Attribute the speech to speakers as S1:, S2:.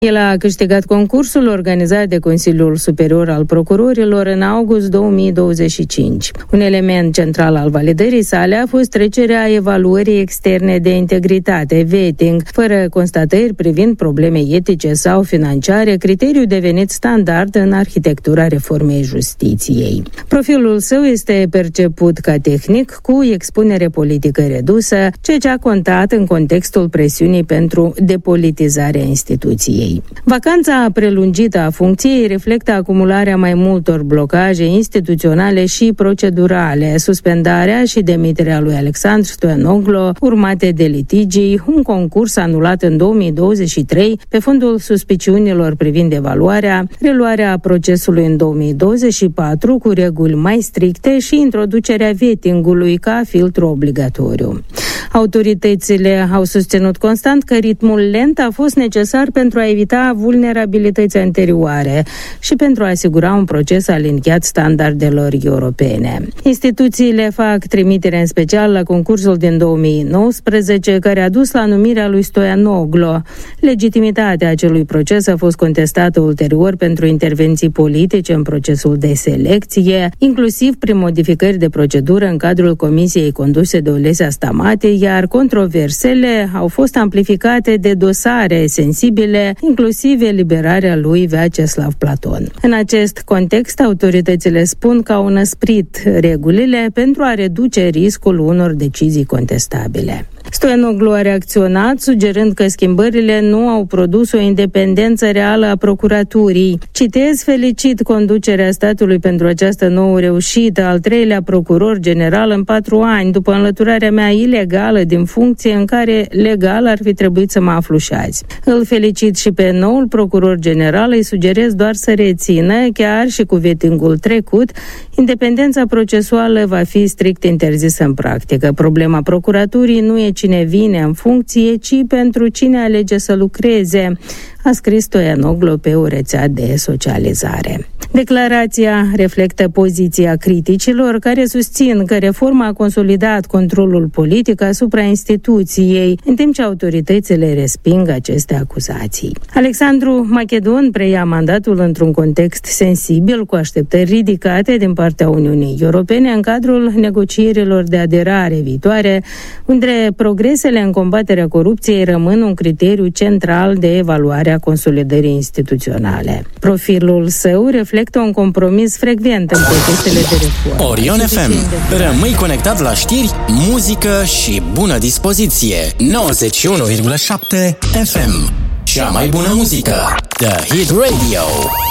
S1: El a câștigat concursul organizat de Consiliul Superior al Procurorilor în august 2025. Un element central al validării sale a fost trecerea evaluării externe de integritate, vetting, fără constatări privind probleme etice sau financiare, criteriu devenit standard în arhitectura reformei justiției. Profilul său este perceput ca tehnic, cu expunere politică redusă, ceea ce a contat în contextul presiunii pentru depolitizarea instituției. Vacanța prelungită a funcției reflectă acumularea mai multor blocaje instituționale și procedurale, suspendarea și demiterea lui Alexandru Stoianoglo, urmate de litigii, un concurs anulat în 2023 pe fondul suspiciunilor privind evaluarea, reluarea procesului în 2024 cu reguli mai stricte și introducerea vetting-ului ca filtru obligatoriu. Autoritățile au susținut constant că ritmul lent a fost necesar pentru a evita vulnerabilități anterioare și pentru a asigura un proces aliniat standardelor europene. Instituțiile fac trimitere în special la concursul din 2019, care a dus la numirea lui Stoianoglo. Legitimitatea acelui proces a fost contestată ulterior pentru intervenții politice în procesul de selecție, inclusiv prin modificări de procedură în cadrul comisiei conduse de Olesia Stamate, iar controversele au fost amplificate de dosare sensibile, inclusiv eliberarea lui Vyacheslav Platon. În acest context, autoritățile spun că au înăsprit regulile pentru a reduce riscul unor decizii contestabile. Stoianoglo a reacționat, sugerând că schimbările nu au produs o independență reală a procuraturii. Citez: felicit conducerea statului pentru această nouă reușită, al treilea procuror general în 4 ani, după înlăturarea mea ilegală din funcție în care legal ar fi trebuit să mă aflu și azi. Îl felicit și pe noul procuror general, îi sugerez doar să rețină, chiar și cu vetting-ul trecut, independența procesuală va fi strict interzisă în practică. Problema procuraturii nu e cine vine în funcție, ci pentru cine alege să lucreze, a scris Stoianoglo pe o rețea de socializare. Declarația reflectă poziția criticilor care susțin că reforma a consolidat controlul politic asupra instituției, în timp ce autoritățile resping aceste acuzații. Alexandru Macedon preia mandatul într-un context sensibil, cu așteptări ridicate din partea Uniunii Europene în cadrul negocierilor de aderare viitoare, unde progresele în combaterea corupției rămân un criteriu central de evaluare a consolidării instituționale. Profilul său reflectă un compromis frecvent în procesele de reformă.
S2: Orion FM. Rămâi conectat la știri, muzică și bună dispoziție. 91,7 FM. Cea mai bună muzică. The Hit Radio.